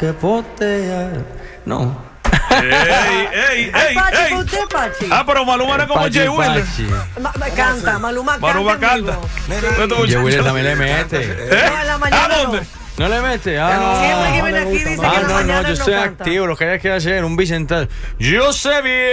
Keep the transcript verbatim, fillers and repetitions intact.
que postear. No. ¡Ey, ey, ey! Pachi, ey. ¿fue usted, Pachi? Ah, pero Maluma era como Pachi, Jay Wheeler. Pachi. Ma- ma- canta, Maluma canta. Maluma en canta. vivo. Jay Wheeler también le mete. ¿Eh? No, en la mañana ¿A dónde? no. ¿No le mete? Ah, Siempre que viene aquí dice que ah en la no, mañana no, yo no estoy canta. activo. Lo que hay que hacer un bicental. Yo sé bien.